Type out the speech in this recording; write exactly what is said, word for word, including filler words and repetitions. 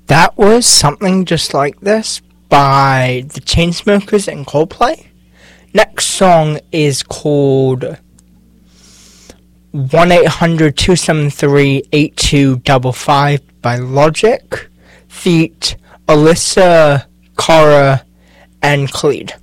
That was Something Just Like This by the Chainsmokers and Coldplay. Next song is called one eight hundred two seven three eight two five five by Logic, feat. Alyssa, Cara, and Khalid.